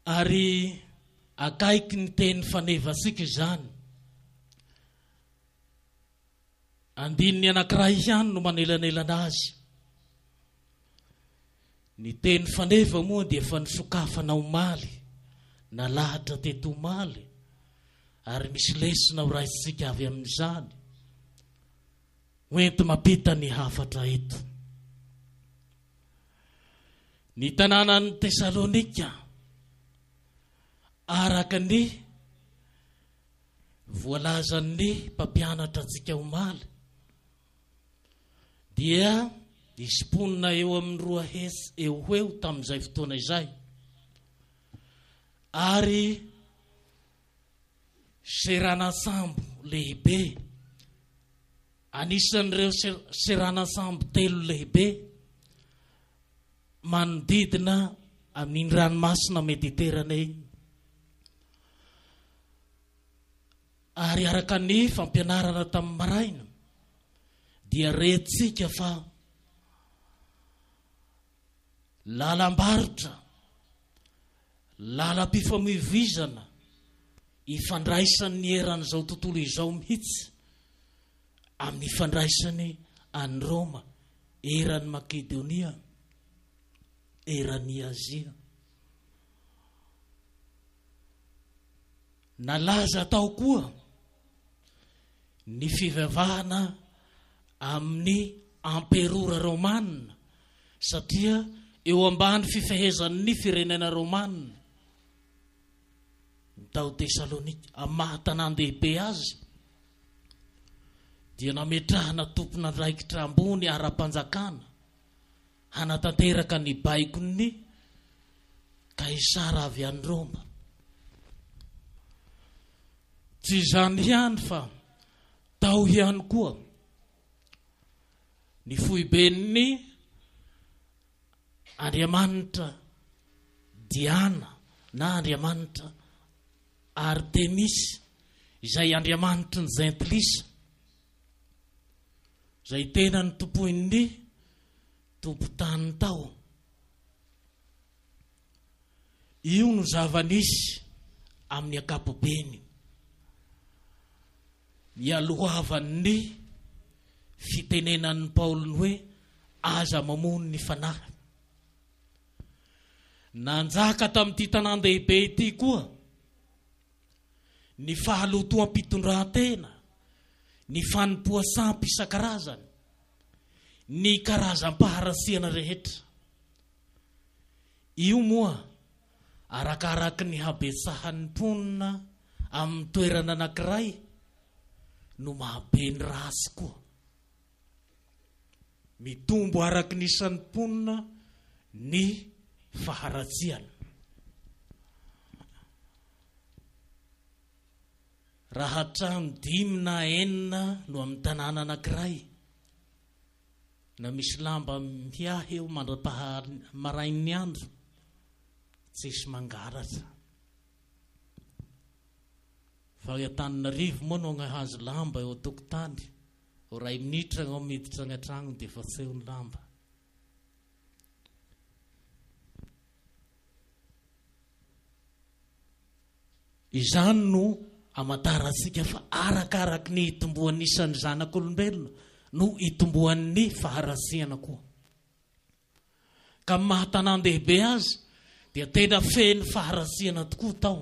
Ary akaiky ny teny fanevasika izany. Andininy anankiray ihany no manelanelana azy. Ny teny faneva moa dia fa nisokafana omaly, na lahatra teto omaly, ary misy lesona ho raisitsika avy amin'izany. Hoenty mampita ny hafatra eto. Ny tanànan'ny Tesalonika, araka ny voalazan'ny mpampianatra antsika omaly, dia isponina eo amin'ny 2 hetsy eo tamin'izay fotoana izay. Ary serana sambo lehibe, anisan'ireo serana sambo 3 lehibe manodidina amin'ny ranomasina Mediterane. Ary araka ny fampianarana tamin'ny maraina dia retsika fa lalam-barotra, lalam-pifamoivoizana ifandraisan'ny eran'izao tontolo izao mihitsy amin'ny ifandraisany any Roma, eran'ny Makedonia, eran'ny Azia. Nalaza tao koa ny fivavahana amin'ny amperora Romanina, satria eo ambany fifehezan'ny firenena Romanina tao Tesalonika, amin'ny mahatanàn-dehibe azy dia nametrahana tompona raikitra ambony ara-panjakana hanatanteraka ny baikony Kaisara avy any Roma. Tsy izany ihany fa tao ihany koa ny foiben'ny Andriamanitra Diana na Andriamanitra Artemis, izay andriamanitra ny Zentilisa, izay tena ny tompoin'ny tompon-tany tao. Io no zava-nisy amin'ny ankapobeny, mialohavan'ny fitenenan'ny Paoly hoe aza mamono ny fanahy. Nanjaka tamin'ity tanan-dehibe ity koa ny fahalotoam-pitondran-tena, ny fanompoasampy isan-karazany, ny karazam-paharasiana rehetra. Io moa arakaraky ny habetsahan'ny mponina amin'ny toerana anankiray no mahabe ny rasy koa. Mitombo araky ny isan'ny mponina ny faharatsiana. Raha hatrany 5 na 9 no amin'ny tanàna anankiray na misy lamba miahy eo mandra-marain'ny andro, tsisy mangaratra. Fa Antananarivo moa no hahazo lamba eo an-tokotany, 2 minitra no miditra ny an-tragno dia efa tsy eo ny lamba. Izany no amantarantsika fa arakaraky ny itomboan'ny isan'ny zanak'olombelona no itomboan'ny faharasiana koa. Ka mahatanan-dehibe azy dia tena feny faharasiana tokoa tao.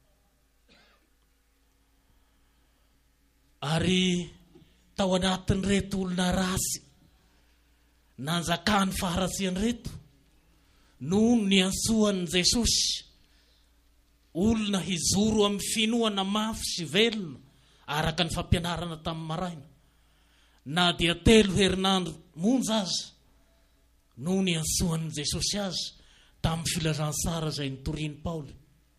Ary tao anatin'ny reto olona rasy nanjakany faharasiana reto no niantsoan'i Jesosy olona hijoro amin'ny finoana mafy sy velona araka ny fampianarana tamin'ny maraina, na dia 3 herinandro monja aza no niantsoan'i Jesosy azy tamin'ny filazantsara izay nitorian'i Paoly.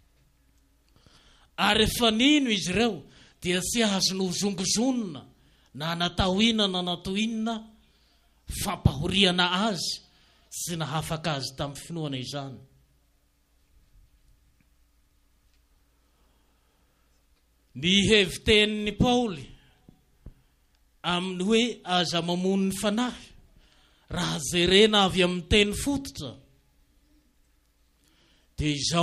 Ary efa nino izy ireo dia tsy azo no zongozonina na natao inona na natao inona fampahoriana azy sy nahafaka azy tamin'ny finoana izany. Ny heviten'ny Paoly amin'ny hoe aza mamono ny fanahy raha jerena avy amin'ny teny fototra dia izao